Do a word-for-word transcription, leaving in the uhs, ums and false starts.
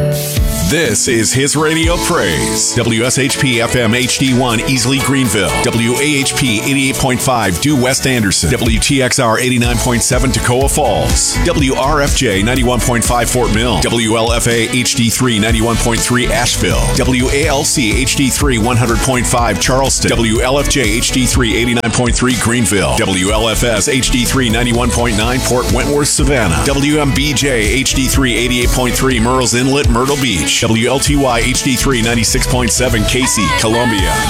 This is His Radio Praise. W S H P F M H D one Easley Greenville. W A H P eighty-eight point five Due West Anderson. W T X R eighty-nine point seven Toccoa Falls. W R F J ninety-one point five Fort Mill. W L F A H D three ninety-one point three Asheville. W A L C H D three one hundred point five Charleston. W L F J H D three eighty-nine point three Greenville. W L F S H D three ninety-one point nine Port Wentworth Savannah. W M B J H D three eighty-eight point three Murrells Inlet Myrtle Beach. W L T Y H D three ninety-six point seven Casey, Columbia.